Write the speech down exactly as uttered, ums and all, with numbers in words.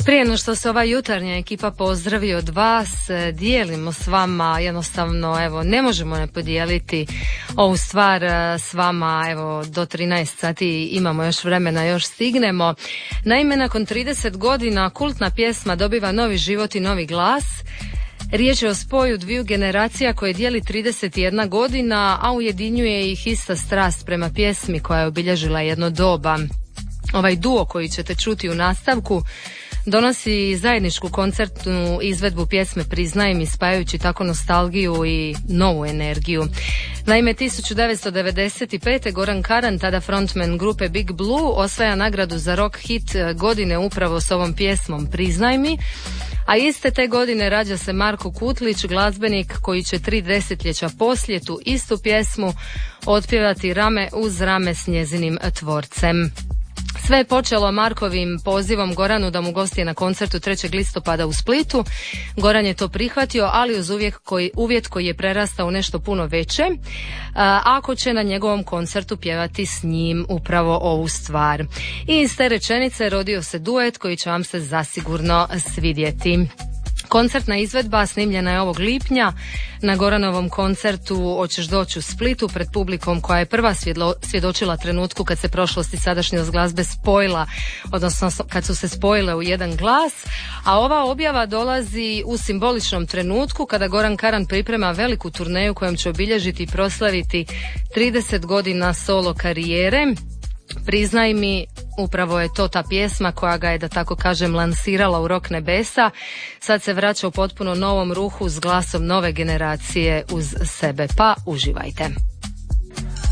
Prije no što se ova jutarnja ekipa pozdravi od vas, dijelimo s vama, jednostavno, evo, ne možemo ne podijeliti ovu stvar s vama, evo, do trinaest sati imamo još vremena, još stignemo. Naime, nakon trideset godina kultna pjesma dobiva novi život i novi glas. Riječ je o spoju dviju generacija koje dijeli trideset jedna godina, a ujedinjuje ih ista strast prema pjesmi koja je obilježila jedno doba. Ovaj duo koji ćete čuti u nastavku donosi zajedničku koncertnu izvedbu pjesme Priznaj mi, spajajući tako nostalgiju i novu energiju. Naime, tisuću devetsto devedeset pete. Goran Karan, tada frontman grupe Big Blue, osvaja nagradu za rock hit godine upravo s ovom pjesmom Priznaj mi, a iste te godine rađa se Marko Kutlić, glazbenik koji će tri desetljeća poslije tu istu pjesmu otpjevati rame uz rame s njezinim tvorcem. Sve je počelo Markovim pozivom Goranu da mu gosti na koncertu trećeg listopada u Splitu. Goran je to prihvatio, ali uz uvjet koji, uvjet koji je prerastao u nešto puno veće, a, ako će na njegovom koncertu pjevati s njim upravo ovu stvar. I iz te rečenice rodio se duet koji će vam se zasigurno svidjeti. Koncertna izvedba snimljena je ovog lipnja na Goranovom koncertu Hoćeš doći u Splitu pred publikom koja je prva svjedlo, svjedočila trenutku kad se prošlost i sadašnjost glazbe spojila, odnosno kad su se spojile u jedan glas, a ova objava dolazi u simboličnom trenutku kada Goran Karan priprema veliku turneju kojom će obilježiti i proslaviti trideset godina solo karijere. Priznaj mi, upravo je to ta pjesma koja ga je, da tako kažem, lansirala u rock nebesa. Sad se vraća u potpuno novom ruhu s glasom nove generacije uz sebe, pa uživajte.